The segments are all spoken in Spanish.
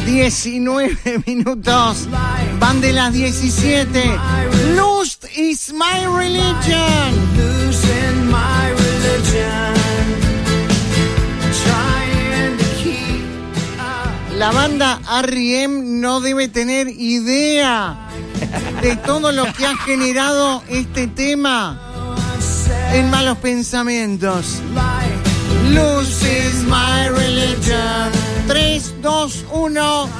19 minutos. Van de las 17. Lust is my religion. Losing my religion. La banda R.E.M. no debe tener idea de todo lo que ha generado este tema en Malos Pensamientos. Lust is my religion. 3, 2, 1.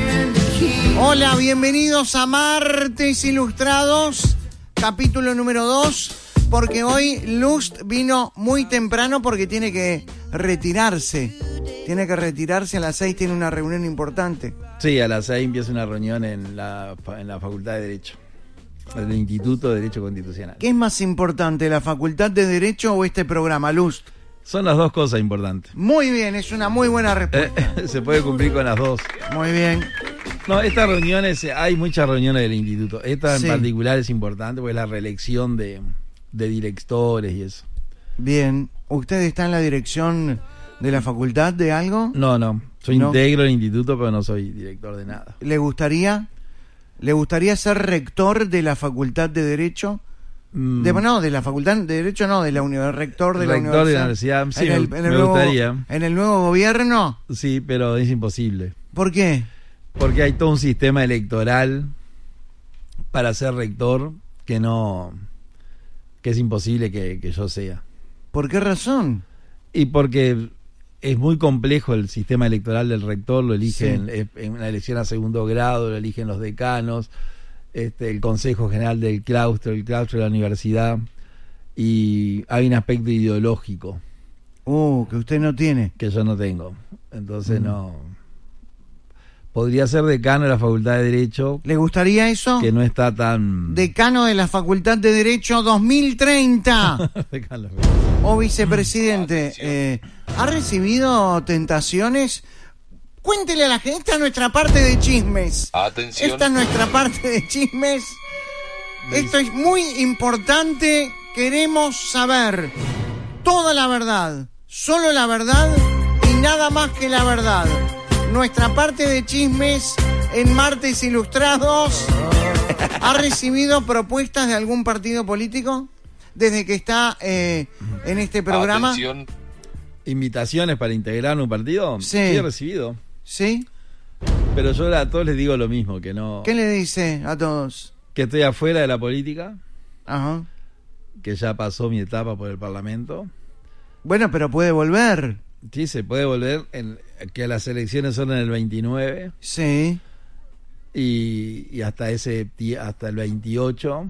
Hola, bienvenidos a Martes Ilustrados, capítulo número 2, porque hoy Lust vino muy temprano porque tiene que retirarse. Tiene que retirarse a las 6, tiene una reunión importante. Sí, a las 6 empieza una reunión en la Facultad de Derecho, el Instituto de Derecho Constitucional. ¿Qué es más importante, la Facultad de Derecho o este programa, Lust? Son las dos cosas importantes. Muy bien, es una muy buena respuesta. Se puede cumplir con las dos. Muy bien. No, estas reuniones, hay muchas reuniones del instituto. Esta Sí. en particular es importante porque es la reelección de directores y eso. Bien. ¿Usted está en la dirección de la facultad de algo? No, soy No. integro del instituto, pero no soy director de nada. ¿Le gustaría ser rector de la Facultad de Derecho? De la Facultad de Derecho no, rector de la Rector de la universidad. universidad, sí, en me gustaría. ¿En el nuevo gobierno? Sí, pero es imposible. ¿Por qué? Porque hay todo un sistema electoral para ser rector que es imposible que yo sea. ¿Por qué razón? Y porque es muy complejo el sistema electoral del rector, lo eligen Sí. en una elección a segundo grado, lo eligen los decanos, el Consejo General del claustro, el claustro de la universidad, y hay un aspecto ideológico Que usted no tiene. que yo no tengo. Entonces no... Podría ser decano de la Facultad de Derecho, ¿Le gustaría eso? que no está tan... Decano de la Facultad de Derecho 2030. Decano. O vicepresidente, ¿ha recibido tentaciones? Cuéntele a la gente, esta es nuestra parte de chismes. Atención. Esta es nuestra parte de chismes. Esto es muy importante. Queremos saber toda la verdad, solo la verdad y nada más que la verdad. Nuestra parte de chismes en Martes Ilustrados. ¿Ha recibido propuestas de algún partido político desde que está en este programa? Atención. ¿Invitaciones para integrar un partido? Sí. He recibido. ¿Sí? Pero yo a todos les digo lo mismo, que no... ¿Qué le dice a todos? Que estoy afuera de la política, Ajá. que ya pasó mi etapa por el Parlamento. Bueno, pero puede volver. Sí, se puede volver, que las elecciones son en el 29 Sí. y hasta el 28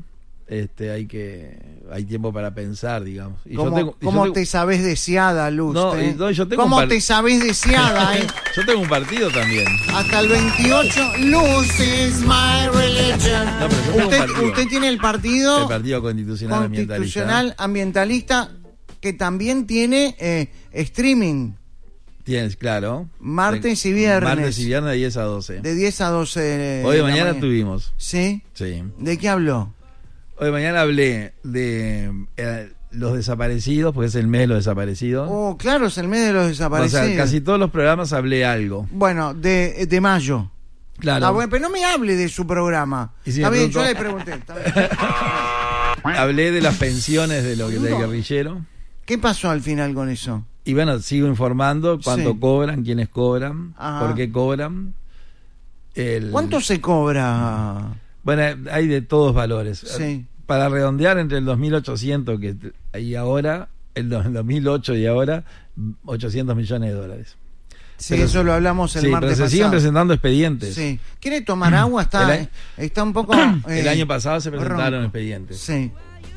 hay tiempo para pensar, digamos. Y ¿Cómo te sabés deseada, Luz? No, yo tengo ¿Cómo te sabés deseada, Yo tengo un partido también. Hasta el 28, Luz is my religion. No, pero yo tengo un partido. Usted tiene el partido El Partido Constitucional Ambientalista, que también tiene streaming. Tienes, claro. Martes y viernes. Martes y viernes de 10 a 12. De 10 a 12. Hoy de la mañana tuvimos. ¿Sí? Sí. ¿De qué habló? Hoy de mañana hablé de los desaparecidos, porque es el mes de los desaparecidos. Oh, claro, es el mes de los desaparecidos. O sea, casi todos los programas hablé algo. Bueno, de mayo. Claro. Ah, bueno, pero no me hable de su programa. Y si Está me bien, yo preguntó- le pregunté. Está bien. Hablé de las pensiones del guerrillero. ¿Qué pasó al final con eso? Y bueno, sigo informando cuánto Sí. cobran, quiénes cobran, Ajá. por qué cobran. ¿Cuánto se cobra? Bueno, hay de todos valores. Sí. Para redondear, entre el 2.800 y ahora, el 2008 y ahora, $800 millones. Sí, Pero- eso lo hablamos el Sí, martes pero se pasado. siguen presentando expedientes. Sí. ¿Quiere tomar agua? Está un poco... El año pasado se presentaron ronco. expedientes. Sí.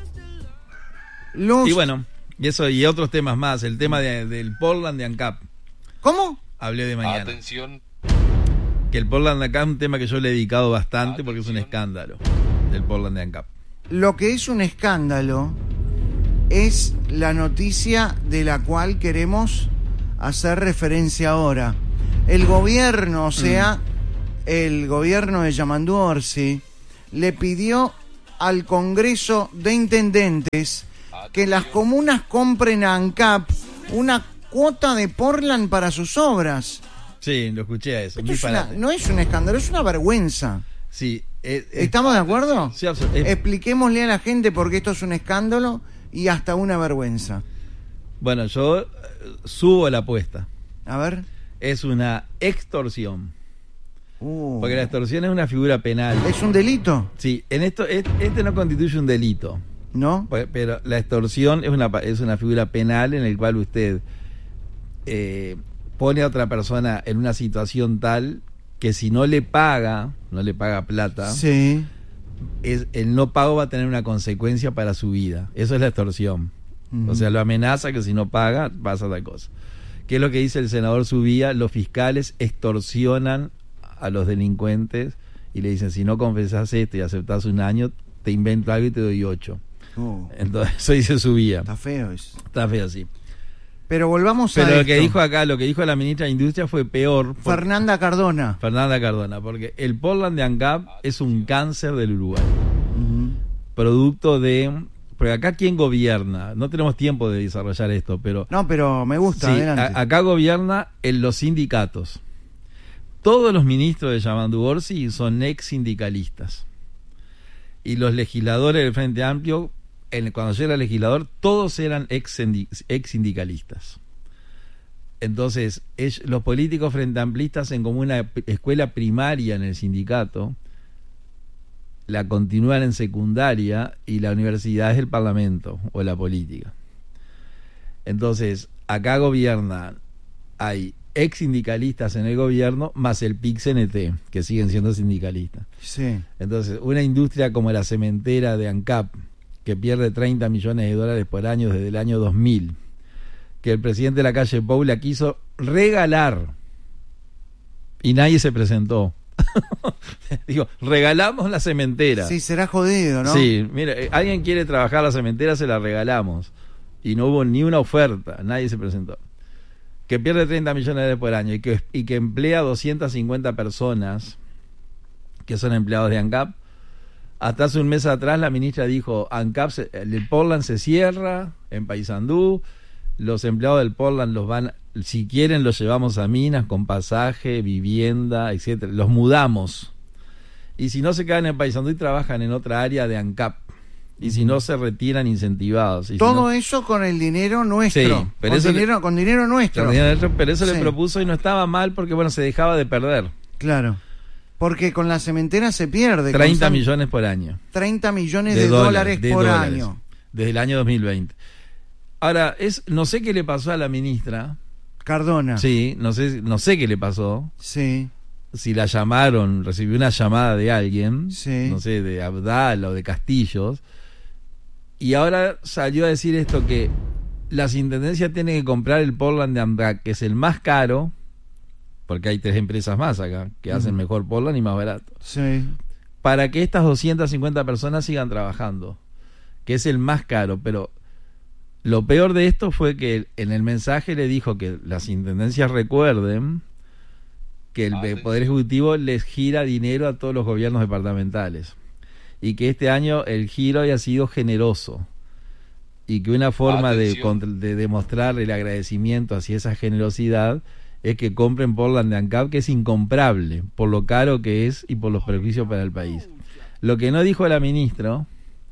Luz. Y bueno, y eso y otros temas más. El tema del Portland de ANCAP. ¿Cómo? Hablé de mañana. Atención. Que el Portland de ANCAP es un tema que yo le he dedicado bastante porque es un escándalo. El Portland de ANCAP. Lo que es un escándalo es la noticia de la cual queremos hacer referencia ahora. El gobierno, o sea, el gobierno de Yamandú Orsi, le pidió al Congreso de Intendentes que las comunas compren a ANCAP una cuota de Portland para sus obras. Sí, lo escuché a eso. Esto muy es parate. no es un escándalo, es una vergüenza. Sí, ¿Estamos de acuerdo? Sí, Expliquémosle a la gente por qué esto es un escándalo y hasta una vergüenza. bueno, yo subo la apuesta. A ver. Es una extorsión. Porque la extorsión es una figura penal. ¿Es un delito? Sí, en esto este no constituye un delito. ¿No? Pero la extorsión es una figura penal en el cual usted pone a otra persona en una situación tal que si no le paga plata, Sí. el no pago va a tener una consecuencia para su vida. Eso es la extorsión. O sea, lo amenaza que si no paga pasa tal cosa. ¿Qué es lo que dice el senador Subía? Los fiscales extorsionan a los delincuentes y le dicen, si no confesás esto y aceptás un año, te invento algo y te doy 8. Entonces, eso dice Subía. Está feo eso. Está feo, sí. Pero volvamos a Pero lo esto. que dijo acá, lo que dijo la ministra de Industria fue peor. Fernanda Cardona. Fernanda Cardona, porque el Portland de ANCAP es un cáncer del Uruguay. Producto de... Porque acá, ¿quién gobierna? No tenemos tiempo de desarrollar esto, pero... No, pero me gusta, sí, adelante. acá gobierna los sindicatos. Todos los ministros de Yamandu Orsi son ex sindicalistas. Y los legisladores del Frente Amplio, cuando yo era legislador, todos eran ex sindicalistas. Entonces, los políticos frente amplistas en como una escuela primaria en el sindicato, la continúan en secundaria y la universidad es el parlamento o la política. Entonces, acá gobiernan, hay ex sindicalistas en el gobierno más el PIC-CNT, que siguen siendo sindicalistas. Sí. Entonces, una industria como la cementera de ANCAP, que pierde $30 millones por año desde el año 2000, que el presidente de la calle Pou la quiso regalar y nadie se presentó. Digo, regalamos la cementera. Sí, será jodido, ¿no? Sí, mira, alguien quiere trabajar la cementera, se la regalamos. Y no hubo ni una oferta, nadie se presentó. Que pierde $30 millones por año y que emplea 250 personas que son empleados de ANCAP. Hasta hace un mes atrás la ministra dijo, ANCAP, el Portland se cierra en Paysandú, los empleados del Portland los van, si quieren los llevamos a Minas con pasaje, vivienda, etcétera, los mudamos. Y si no se quedan en Paysandú y trabajan en otra área de ANCAP. Y si no se retiran incentivados. Y todo si no, eso con el dinero nuestro. Sí, pero con dinero nuestro. Pero eso Sí. le propuso y no estaba mal porque, bueno, se dejaba de perder. Claro. Porque con la cementera se pierde. 30 millones por año. 30 millones de dólares por dólares, año. desde el año 2020. Ahora, no sé qué le pasó a la ministra. Cardona. Sí, no sé qué le pasó. Sí. Si la llamaron, recibió una llamada de alguien, Sí. no sé, de Abdal o de Castillos. Y ahora salió a decir esto, que las intendencias tienen que comprar el Portland de ANCAP, que es el más caro, porque hay 3 empresas más acá que hacen mejor Portland y más barato, Sí. para que estas 250 personas sigan trabajando, que es el más caro. Pero lo peor de esto fue que en el mensaje le dijo que las intendencias recuerden que el Poder Ejecutivo les gira dinero a todos los gobiernos departamentales y que este año el giro haya sido generoso y que una forma de demostrar el agradecimiento hacia esa generosidad es que compren Portland de ANCAP, que es incomprable por lo caro que es y por los perjuicios para el país. Lo que no dijo la ministra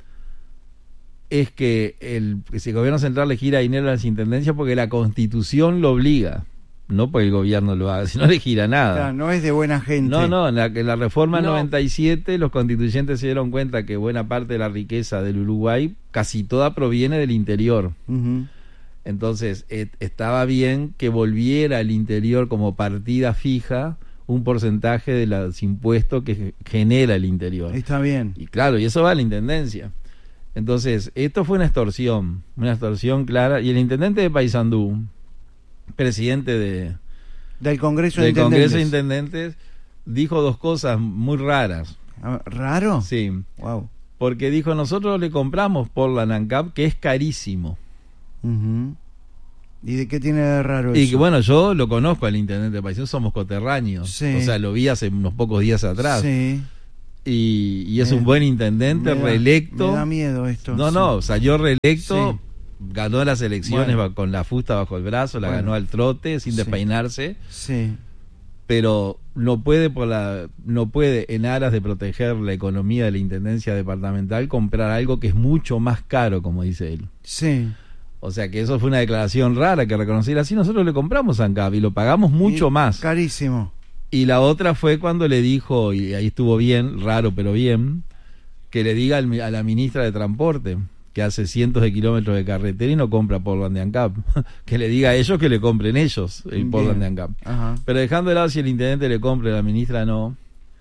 es que el gobierno central le gira dinero a las intendencias porque la Constitución lo obliga, no porque el gobierno lo haga, si no le gira nada. Claro, no es de buena gente. No, en la reforma 97 los constituyentes se dieron cuenta que buena parte de la riqueza del Uruguay, casi toda proviene del interior. Ujú. Entonces estaba bien que volviera al interior como partida fija un porcentaje de los impuestos que genera el interior. Está bien. Y claro, y eso va a la intendencia. Entonces, esto fue una extorsión clara. Y el intendente de Paysandú, presidente Del Congreso de del Intendentes. Congreso de Intendentes, dijo 2 cosas muy raras. ¿Raro? Sí, Wow. porque dijo, nosotros le compramos por la ANCAP, que es carísimo. Ujú. ¿Y de qué tiene de raro Y eso? que bueno, yo lo conozco al intendente de Paysandú, somos coterráneos. Sí. O sea, lo vi hace unos pocos días atrás. Sí. Y es un buen intendente, reelecto. Me da miedo esto. No, salió reelecto, Sí. ganó las elecciones Bueno. con la fusta bajo el brazo, la Bueno. ganó al trote, sin Sí. despeinarse. Sí. pero no puede en aras de proteger la economía de la intendencia departamental comprar algo que es mucho más caro, como dice él. Sí. O sea que eso fue una declaración rara que reconocer así. Nosotros le compramos a ANCAP y lo pagamos mucho más. Carísimo. Y la otra fue cuando le dijo, y ahí estuvo bien, raro pero bien, que le diga a la ministra de Transporte, que hace cientos de kilómetros de carretera y no compra Portland de ANCAP, que le diga a ellos que le compren ellos el Portland de ANCAP. Ajá. Pero dejando de lado si el intendente le compra, la ministra no.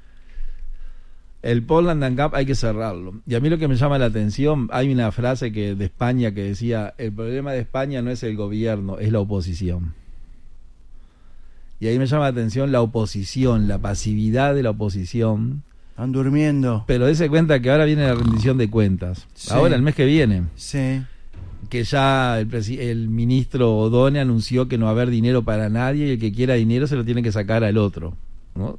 El Portland de ANCAP hay que cerrarlo. Y a mí lo que me llama la atención, hay una frase de España que decía, el problema de España no es el gobierno, es la oposición. Y ahí me llama la atención la oposición, la pasividad de la oposición. Están durmiendo. Pero dése cuenta que ahora viene la rendición de cuentas. Sí. Ahora, el mes que viene. Sí. Que ya el ministro O'Donnell anunció que no va a haber dinero para nadie y el que quiera dinero se lo tiene que sacar al otro, ¿no?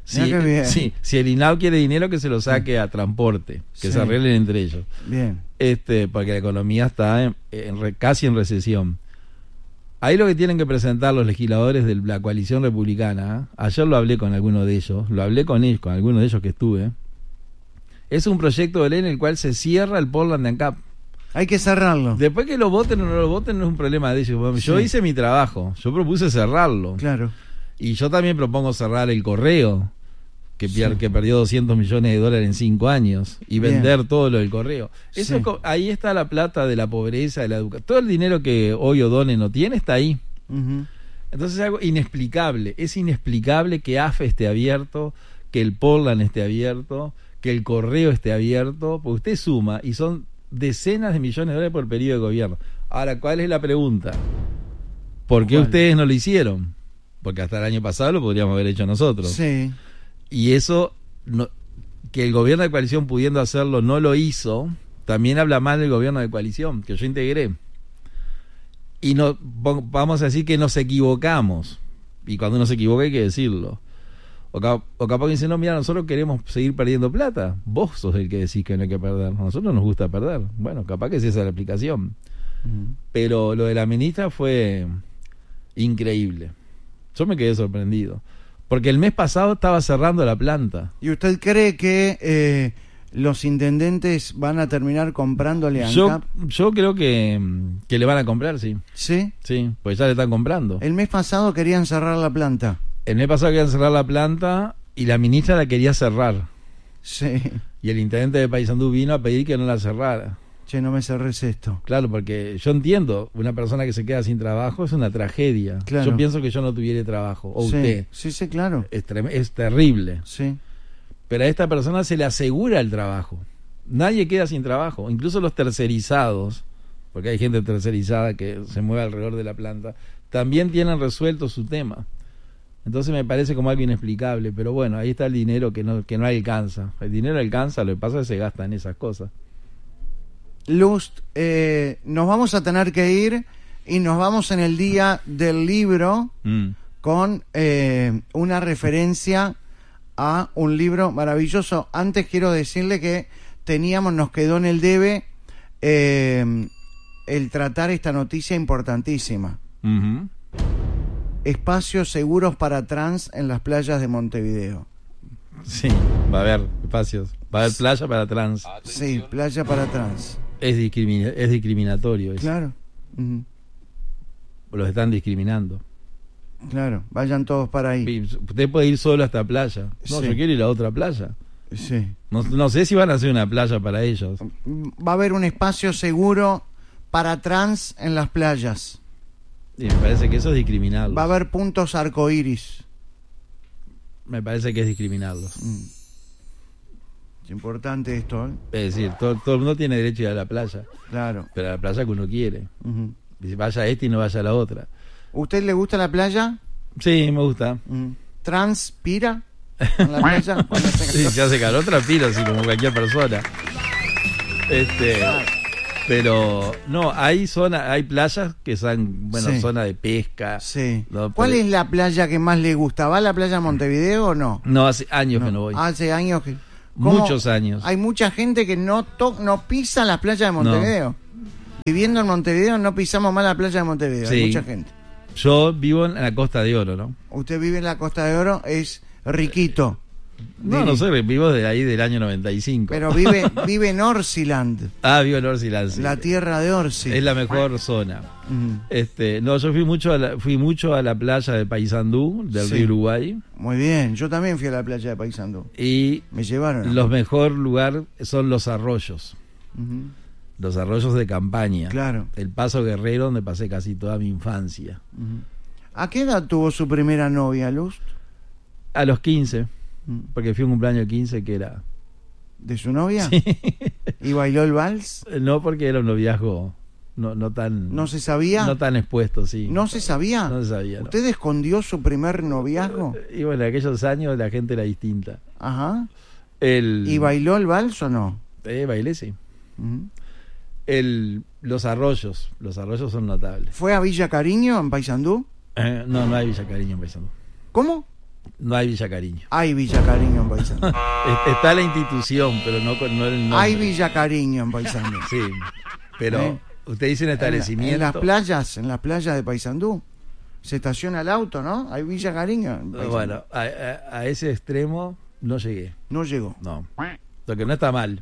Si el INAU quiere dinero, que se lo saque a Transporte, que se arreglen entre ellos. Bien. Porque la economía está casi en recesión. Ahí lo que tienen que presentar los legisladores de la coalición republicana, ayer lo hablé con alguno de ellos, con algunos de ellos que estuve, es un proyecto de ley en el cual se cierra el Portland de ANCAP. Hay que cerrarlo. Después que lo voten o no lo voten no es un problema de ellos. Yo hice mi trabajo, yo propuse cerrarlo. Claro. Y yo también propongo cerrar el correo, que perdió $200 millones en 5 años, y vender todo lo del correo. Eso ahí está la plata de la pobreza, de la educación. Todo el dinero que hoy O'Donnell no tiene está ahí. Uh-huh. Entonces es algo inexplicable. Es inexplicable que AFE esté abierto, que el Portland esté abierto, que el correo esté abierto, porque usted suma y son decenas de millones de dólares por periodo de gobierno. Ahora, ¿cuál es la pregunta? ¿Por qué ustedes no lo hicieron? Porque hasta el año pasado lo podríamos haber hecho nosotros. Sí. Y eso, que el gobierno de coalición pudiendo hacerlo no lo hizo, también habla mal del gobierno de coalición, que yo integré. Y no vamos a decir que nos equivocamos. Y cuando uno se equivoca hay que decirlo. O capaz que dicen, no, mira, nosotros queremos seguir perdiendo plata. Vos sos el que decís que no hay que perder. A nosotros nos gusta perder. Bueno, capaz que es esa la explicación. Pero lo de la ministra fue increíble. Yo me quedé sorprendido. Porque el mes pasado estaba cerrando la planta. ¿Y usted cree que los intendentes van a terminar comprándole a ANCAP? Yo creo que le van a comprar, sí. ¿Sí? Sí, pues ya le están comprando. El mes pasado querían cerrar la planta. El mes pasado querían cerrar la planta y la ministra la quería cerrar. Sí. Y el intendente de Paysandú vino a pedir que no la cerrara. Che, no me cerres esto. Claro, porque yo entiendo, una persona que se queda sin trabajo es una tragedia. Claro. Yo pienso que yo no tuviera trabajo, o Sí. usted. Sí, claro. Es terrible. Sí. Pero a esta persona se le asegura el trabajo. Nadie queda sin trabajo, incluso los tercerizados, porque hay gente tercerizada que se mueve alrededor de la planta, también tienen resuelto su tema. Entonces me parece como algo inexplicable, pero bueno, ahí está el dinero que no alcanza. El dinero alcanza, lo que pasa es que se gasta en esas cosas. Lust, nos vamos a tener que ir y nos vamos en el día del libro con una referencia a un libro maravilloso. Antes quiero decirle que nos quedó en el debe el tratar esta noticia importantísima. Uh-huh. Espacios seguros para trans en las playas de Montevideo. Sí, va a haber espacios, va a haber playa para trans. Sí, playa para trans. Es discriminatorio eso. Claro. Uh-huh. Los están discriminando. Claro, vayan todos para ahí. Usted puede ir solo a esta playa. No, Sí. yo quiero ir a otra playa. Sí. No sé si van a hacer una playa para ellos. Va a haber un espacio seguro para trans en las playas. Y me parece que eso es discriminarlos. Va a haber puntos arcoíris. Me parece que es discriminarlos. Es importante esto, ¿eh? Es decir, todo el mundo tiene derecho a ir a la playa, Claro. pero a la playa que uno quiere. Uh-huh. Dice, vaya a esta y no vaya a la otra. ¿Usted le gusta la playa? Sí, me gusta. ¿Transpira en la playa? Cuando hace Sí, calor. se hace calor, transpiro, así como cualquier persona. Pero no, hay playas que son, Sí. zona de pesca. Sí. No, ¿Cuál pero- es la playa que más le gusta? ¿Va a la playa de Montevideo o no? No, hace años que no voy. Hace años que... ¿Cómo? Muchos años. Hay mucha gente que no pisa las playas de Montevideo. Viviendo en Montevideo no pisamos más la playa de Montevideo. Hay Sí. mucha gente. Yo vivo en la Costa de Oro, ¿no? Usted vive en la Costa de Oro, es riquito. No sé, vivo de ahí del año 95. Pero vive en Orsiland, Vivo en Orsiland, sí. la tierra de Orsi. Es la mejor zona. Ujú. No, yo fui mucho a la playa de Paysandú, del Sí. río Uruguay. Muy bien, yo también fui a la playa de Paysandú. Y Me llevaron. los mejor lugar son los arroyos. Ujú. Los arroyos de campaña. Claro. El Paso Guerrero, donde pasé casi toda mi infancia. Ujú. ¿A qué edad tuvo su primera novia, Luz? A los 15, Mm. porque fui a un cumpleaños de 15 que era... ¿De su novia? Sí. ¿Y bailó el vals? No, porque era un noviazgo no tan... ¿No se sabía? No tan expuesto, sí. ¿No se sabía? No se sabía, no. ¿Usted escondió su primer noviazgo? Y bueno, en aquellos años la gente era distinta. Ajá. El... ¿Y bailó el vals o no? Bailé, sí. Ujú. Los arroyos son notables. ¿Fue a Villa Cariño, en Paysandú? No hay Villa Cariño en Paysandú. ¿Cómo? No hay Villa Cariño. Hay Villa Cariño en Paysandú. Está la institución, pero no el nombre. Hay Villa Cariño en Paysandú. Sí, pero usted dice un establecimiento. En las playas de Paysandú. Se estaciona el auto, ¿no? Hay Villa Cariño en Paysandú. Bueno, a ese extremo no llegué. No llegó. No. Lo que no está mal.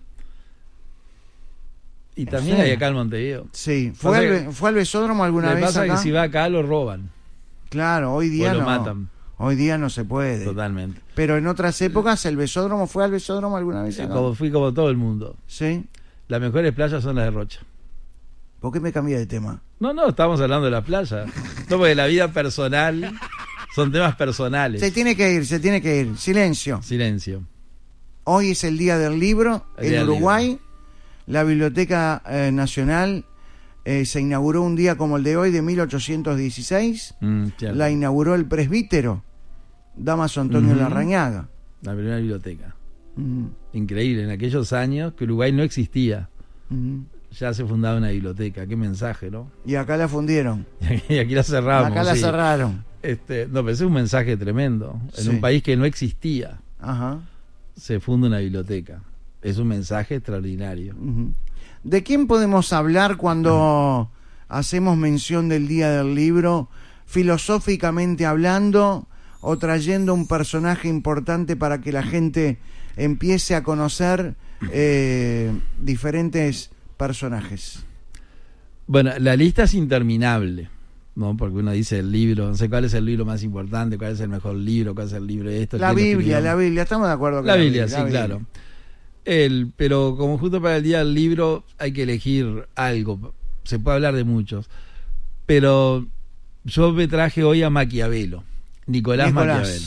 Y también serio? hay acá en Montevideo. Sí. Pasa ¿Fue al besódromo alguna Lo que vez pasa acá? es que si va acá lo roban Claro, hoy o día lo no. matan. Hoy día no se puede. Totalmente. Pero en otras épocas el besódromo, ¿fue al besódromo alguna vez acá? Fui como todo el mundo. Sí. Las mejores playas son las de Rocha. ¿Por qué me cambié de tema? No, estamos hablando de la playa. No, porque la vida personal son temas personales. Se tiene que ir. Silencio. Silencio. Hoy es el Día del Libro El Día en del Uruguay. La Biblioteca Nacional se inauguró un día como el de hoy, de 1816. Cierto. La inauguró el presbítero Damaso Antonio Ujú. Larrañaga. La primera biblioteca. Ujú, Increíble, en aquellos años que Uruguay no existía. ujú. Ya se fundaba una biblioteca. Qué mensaje, ¿no? Y acá la fundieron. Y aquí la cerramos. Acá la sí. cerraron. No, pero ese es un mensaje tremendo. En Sí. un país que no existía, Ajá. se funda una biblioteca. Es un mensaje extraordinario. Ujú. ¿De quién podemos hablar cuando hacemos mención del Día del Libro, filosóficamente hablando, o trayendo un personaje importante para que la gente empiece a conocer diferentes personajes? Bueno, la lista es interminable, ¿no? Porque uno dice el libro, no sé cuál es el libro más importante, cuál es el mejor libro, cuál es el libro de esto. La quién lo Biblia, escribió. estamos de acuerdo con La Biblia, sí, la Biblia. claro. Pero como justo para el día del libro hay que elegir algo. Se puede hablar de muchos. Pero yo me traje hoy a Maquiavelo, Nicolás Maquiavelo.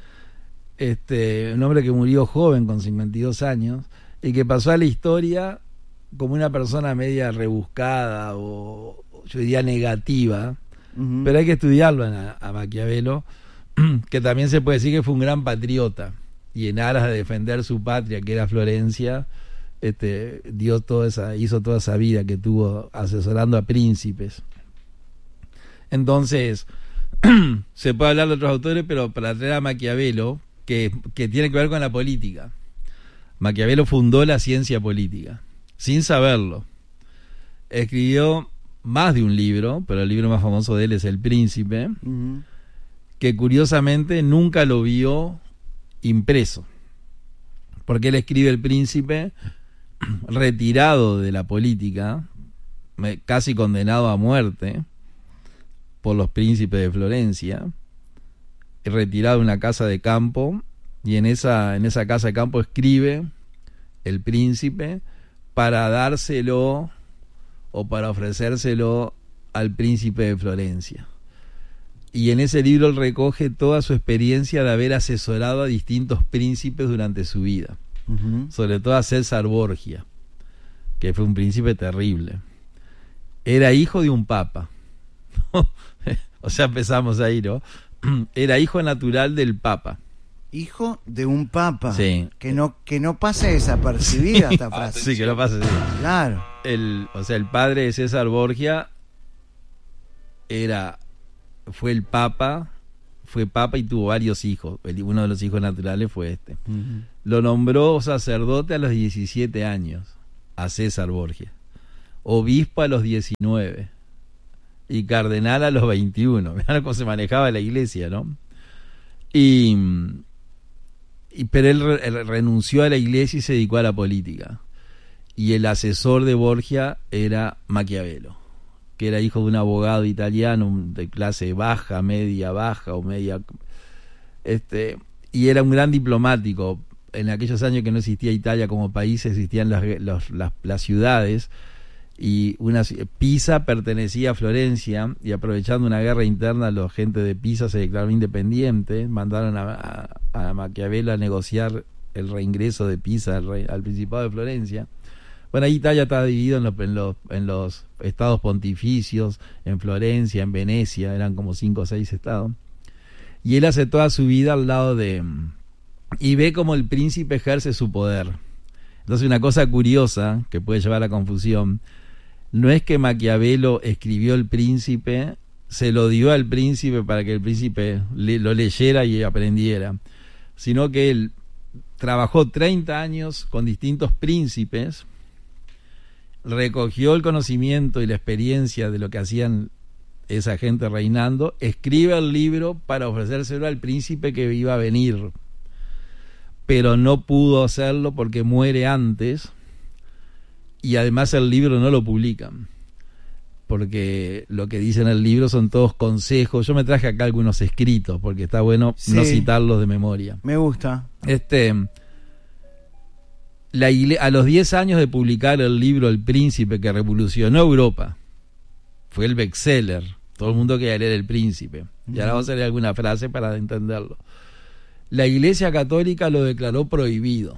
Un hombre que murió joven, con 52 años, y que pasó a la historia como una persona media rebuscada o yo diría negativa. Ujú. Pero hay que estudiarlo a Maquiavelo, que también se puede decir que fue un gran patriota, y en aras de defender su patria, que era Florencia, hizo toda esa vida que tuvo asesorando a príncipes. Entonces, se puede hablar de otros autores, pero para traer a Maquiavelo, que tiene que ver con la política. Maquiavelo fundó la ciencia política, sin saberlo. Escribió más de un libro, pero el libro más famoso de él es El Príncipe, Ujú. que curiosamente nunca lo vio impreso, porque él escribe El Príncipe retirado de la política, casi condenado a muerte por los príncipes de Florencia, retirado en una casa de campo, y en esa casa de campo escribe El Príncipe para dárselo o para ofrecérselo al príncipe de Florencia. Y en ese libro él recoge toda su experiencia de haber asesorado a distintos príncipes durante su vida, Ujú. sobre todo a César Borgia, que fue un príncipe terrible. Era hijo de un papa. O sea, empezamos ahí, ¿no? Era hijo natural del papa. Hijo de un papa. Sí. Que no pase desapercibida esta frase. Sí, que lo pasa así. Claro. El padre de César Borgia fue papa y tuvo varios hijos. Uno de los hijos naturales fue este. Ujú. Lo nombró sacerdote a los 17 años, a César Borgia. Obispo a los 19. y cardenal a los 21. Mirá cómo se manejaba la iglesia, ¿no? Pero él renunció a la iglesia y se dedicó a la política. Y el asesor de Borgia era Maquiavelo, que era hijo de un abogado italiano de clase baja, media baja o media, y era un gran diplomático. En aquellos años que no existía Italia como país, existían las ciudades, y Pisa pertenecía a Florencia, y aprovechando una guerra interna, la gente de Pisa se declaró independiente, mandaron a Maquiavelo a negociar el reingreso de Pisa al Principado de Florencia. Bueno, ahí Italia estaba dividido en los estados pontificios, en Florencia, en Venecia, eran como 5 o 6 estados, y él hace toda su vida al lado y ve cómo el príncipe ejerce su poder. Entonces, una cosa curiosa que puede llevar a confusión, no es que Maquiavelo escribió El Príncipe, se lo dio al príncipe para que el príncipe lo leyera y aprendiera, sino que él trabajó 30 años con distintos príncipes, recogió el conocimiento y la experiencia de lo que hacían esa gente reinando, escribe el libro para ofrecérselo al príncipe que iba a venir, pero no pudo hacerlo porque muere antes, y además el libro no lo publican, porque lo que dice en el libro son todos consejos. Yo me traje acá algunos escritos porque está bueno no citarlos de memoria. Me gusta. A los 10 años de publicar el libro El Príncipe, que revolucionó Europa, fue el bestseller, todo el mundo quería leer El Príncipe, y ahora vamos a leer alguna frase para entenderlo. La Iglesia Católica lo declaró prohibido,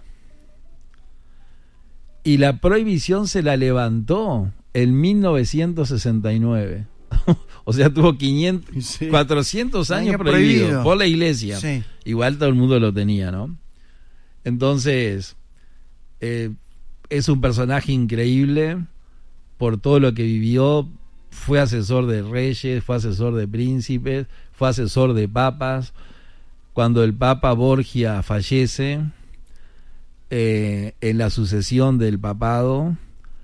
y la prohibición se la levantó en 1969. O sea, tuvo 400 años prohibido por la Iglesia. Sí. Igual todo el mundo lo tenía, ¿no? Entonces, es un personaje increíble por todo lo que vivió. Fue asesor de reyes, fue asesor de príncipes, fue asesor de papas. Cuando el Papa Borgia fallece, en la sucesión del papado,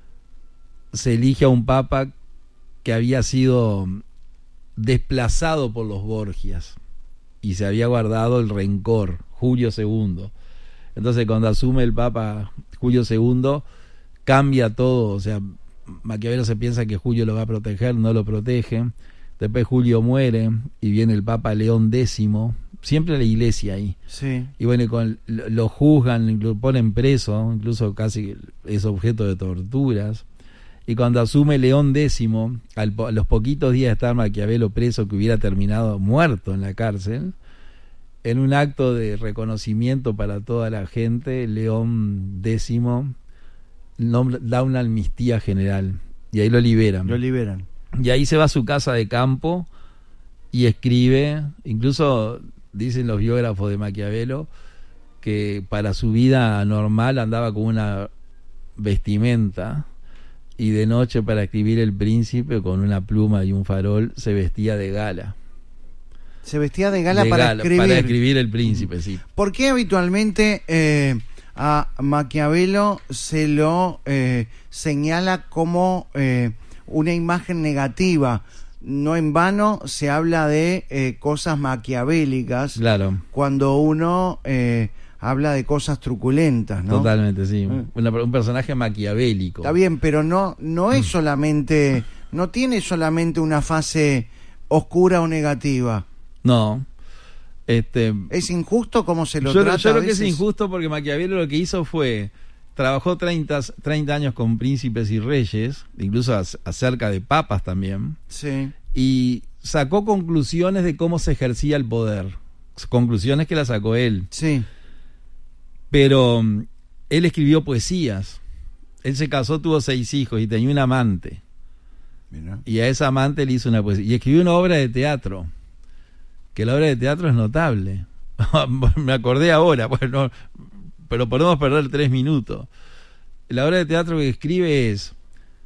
se elige a un papa que había sido desplazado por los Borgias y se había guardado el rencor, Julio II. Entonces, cuando asume el Papa Julio II, cambia todo. O sea, Maquiavelo se piensa que Julio lo va a proteger, no lo protege. Después Julio muere y viene el Papa León X, siempre la iglesia ahí. Sí. Y bueno, lo juzgan, lo ponen preso, incluso casi es objeto de torturas. Y cuando asume León X, a los poquitos días de estar Maquiavelo preso, que hubiera terminado muerto en la cárcel, en un acto de reconocimiento para toda la gente, León X da una amnistía general, y ahí lo liberan. Y ahí se va a su casa de campo y escribe. Incluso dicen los biógrafos de Maquiavelo que para su vida normal andaba con una vestimenta, y de noche, para escribir El Príncipe, con una pluma y un farol, se vestía de gala. Se vestía de gala para escribir El Príncipe, sí. ¿Por qué habitualmente a Maquiavelo se lo señala como una imagen negativa? No en vano se habla de cosas maquiavélicas, claro, cuando uno habla de cosas truculentas, ¿no? Totalmente, sí. Un personaje maquiavélico. Está bien, pero no es solamente, no tiene solamente una fase oscura o negativa. No. ¿Es injusto cómo se lo Yo trata? creo que es injusto porque Maquiavelo lo que hizo fue, trabajó 30 años con príncipes y reyes, incluso acerca de papas también. Sí. Y sacó conclusiones de cómo se ejercía el poder. Conclusiones que las sacó él. Sí. Pero él escribió poesías. Él se casó, tuvo 6 hijos y tenía un amante. Mira. Y a esa amante le hizo una poesía. Y escribió una obra de teatro, que la obra de teatro es notable. Me acordé ahora, bueno, pero podemos perder 3 minutos. La obra de teatro que escribe es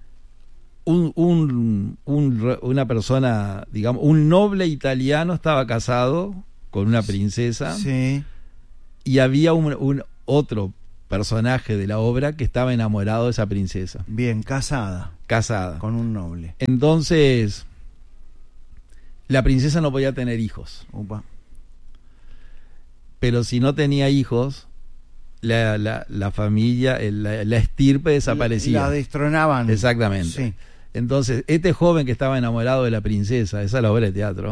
una persona, digamos, un noble italiano estaba casado con una princesa. Sí. Y había un otro personaje de la obra que estaba enamorado de esa princesa. Bien, casada. Casada. Con un noble. Entonces, la princesa no podía tener hijos. Upa. Pero si no tenía hijos, la familia, la estirpe desaparecía. La destronaban. Exactamente. Sí. Entonces, este joven que estaba enamorado de la princesa, esa es la obra de teatro,